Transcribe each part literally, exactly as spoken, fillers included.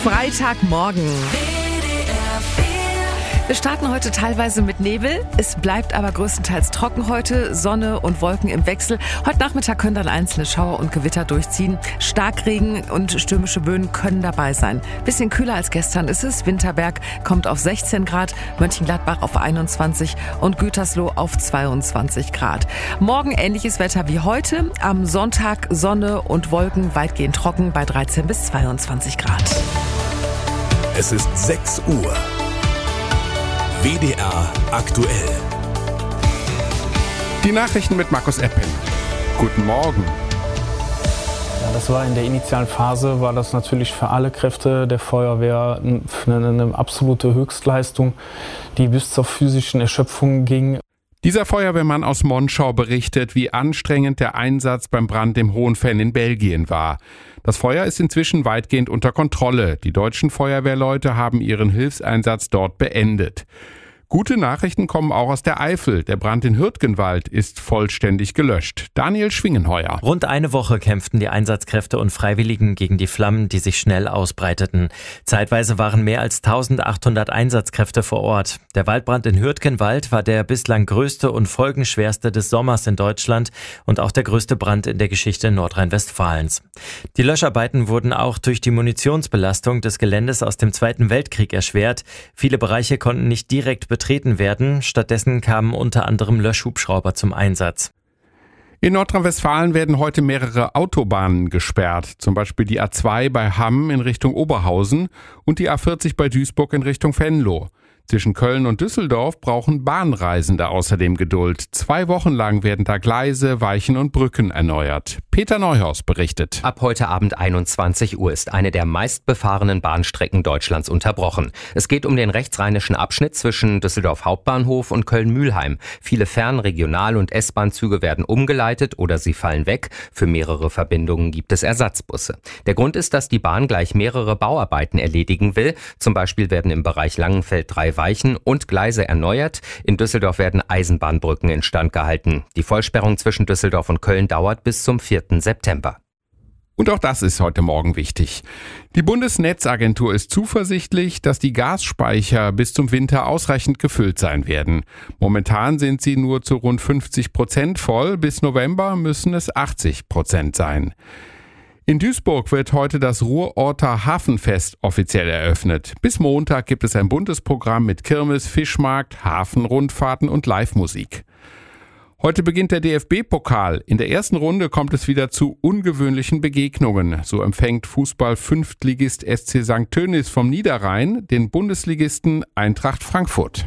Freitagmorgen. Wir starten heute teilweise mit Nebel. Es bleibt aber größtenteils trocken heute. Sonne und Wolken im Wechsel. Heute Nachmittag können dann einzelne Schauer und Gewitter durchziehen. Starkregen und stürmische Böen können dabei sein. Bisschen kühler als gestern ist es. Winterberg kommt auf sechzehn Grad, Mönchengladbach auf einundzwanzig und Gütersloh auf zweiundzwanzig Grad. Morgen ähnliches Wetter wie heute. Am Sonntag Sonne und Wolken weitgehend trocken bei dreizehn bis zweiundzwanzig Grad. Es ist sechs Uhr. W D R aktuell. Die Nachrichten mit Markus Epping. Guten Morgen. Ja, das war in der initialen Phase, war das natürlich für alle Kräfte der Feuerwehr eine, eine absolute Höchstleistung, die bis zur physischen Erschöpfung ging. Dieser Feuerwehrmann aus Monschau berichtet, wie anstrengend der Einsatz beim Brand im Hohenfenn in Belgien war. Das Feuer ist inzwischen weitgehend unter Kontrolle. Die deutschen Feuerwehrleute haben ihren Hilfseinsatz dort beendet. Gute Nachrichten kommen auch aus der Eifel. Der Brand in Hürtgenwald ist vollständig gelöscht. Daniel Schwingenheuer. Rund eine Woche kämpften die Einsatzkräfte und Freiwilligen gegen die Flammen, die sich schnell ausbreiteten. Zeitweise waren mehr als eintausendachthundert Einsatzkräfte vor Ort. Der Waldbrand in Hürtgenwald war der bislang größte und folgenschwerste des Sommers in Deutschland und auch der größte Brand in der Geschichte Nordrhein-Westfalens. Die Löscharbeiten wurden auch durch die Munitionsbelastung des Geländes aus dem Zweiten Weltkrieg erschwert. Viele Bereiche konnten nicht direkt betreten werden. Stattdessen kamen unter anderem Löschhubschrauber zum Einsatz. In Nordrhein-Westfalen werden heute mehrere Autobahnen gesperrt. Zum Beispiel die A zwei bei Hamm in Richtung Oberhausen und die A vierzig bei Duisburg in Richtung Venlo. Zwischen Köln und Düsseldorf brauchen Bahnreisende außerdem Geduld. Zwei Wochen lang werden da Gleise, Weichen und Brücken erneuert. Peter Neuhaus berichtet. Ab heute Abend einundzwanzig Uhr ist eine der meistbefahrenen Bahnstrecken Deutschlands unterbrochen. Es geht um den rechtsrheinischen Abschnitt zwischen Düsseldorf Hauptbahnhof und Köln-Mühlheim. Viele Fern-, Regional- und S-Bahn-Züge werden umgeleitet oder sie fallen weg. Für mehrere Verbindungen gibt es Ersatzbusse. Der Grund ist, dass die Bahn gleich mehrere Bauarbeiten erledigen will. Zum Beispiel werden im Bereich Langenfeld drei Weichen und Gleise erneuert. In Düsseldorf werden Eisenbahnbrücken instand gehalten. Die Vollsperrung zwischen Düsseldorf und Köln dauert bis zum vierten September. Und auch das ist heute Morgen wichtig. Die Bundesnetzagentur ist zuversichtlich, dass die Gasspeicher bis zum Winter ausreichend gefüllt sein werden. Momentan sind sie nur zu rund fünfzig Prozent voll. Bis November müssen es achtzig Prozent sein. In Duisburg wird heute das Ruhrorter Hafenfest offiziell eröffnet. Bis Montag gibt es ein buntes Programm mit Kirmes, Fischmarkt, Hafenrundfahrten und Live-Musik. Heute beginnt der D F B-Pokal. In der ersten Runde kommt es wieder zu ungewöhnlichen Begegnungen. So empfängt Fußball-Fünftligist S C Sankt Tönis vom Niederrhein den Bundesligisten Eintracht Frankfurt.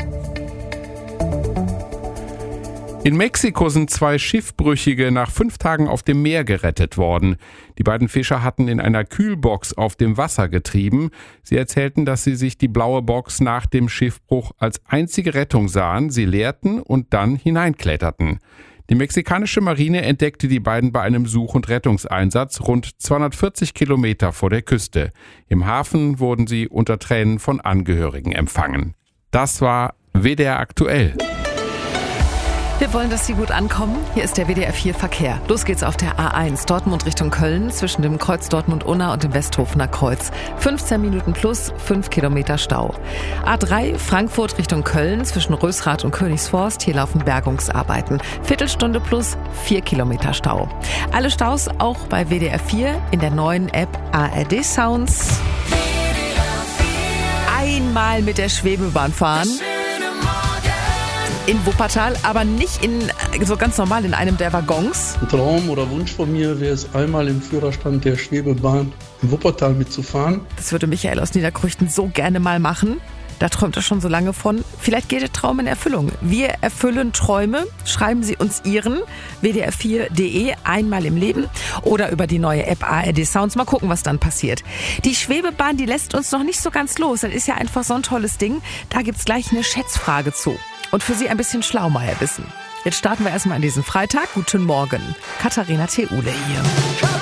In Mexiko sind zwei Schiffbrüchige nach fünf Tagen auf dem Meer gerettet worden. Die beiden Fischer hatten in einer Kühlbox auf dem Wasser getrieben. Sie erzählten, dass sie sich die blaue Box nach dem Schiffbruch als einzige Rettung sahen. Sie leerten und dann hineinkletterten. Die mexikanische Marine entdeckte die beiden bei einem Such- und Rettungseinsatz rund zweihundertvierzig Kilometer vor der Küste. Im Hafen wurden sie unter Tränen von Angehörigen empfangen. Das war W D R aktuell. Wir wollen, dass Sie gut ankommen. Hier ist der W D R vier Verkehr. Los geht's auf der A eins, Dortmund Richtung Köln, zwischen dem Kreuz Dortmund-Unna und dem Westhofener Kreuz. fünfzehn Minuten plus, fünf Kilometer Stau. A drei, Frankfurt Richtung Köln, zwischen Rösrath und Königsforst. Hier laufen Bergungsarbeiten. Viertelstunde plus, vier Kilometer Stau. Alle Staus auch bei W D R vier in der neuen App A R D Sounds. Einmal mit der Schwebebahn fahren. In Wuppertal, aber nicht in so ganz normal in einem der Waggons. Ein Traum oder Wunsch von mir wäre es, einmal im Führerstand der Schwebebahn in Wuppertal mitzufahren. Das würde Michael aus Niederkrüchten so gerne mal machen. Da träumt er schon so lange von. Vielleicht geht der Traum in Erfüllung. Wir erfüllen Träume. Schreiben Sie uns Ihren w d r vier punkt d e einmal im Leben oder über die neue App A R D Sounds. Mal gucken, was dann passiert. Die Schwebebahn, die lässt uns noch nicht so ganz los. Das ist ja einfach so ein tolles Ding. Da gibt's gleich eine Schätzfrage zu. Und für Sie ein bisschen Schlaumeierwissen. Jetzt starten wir erstmal an diesen Freitag. Guten Morgen. Katharina Theule hier.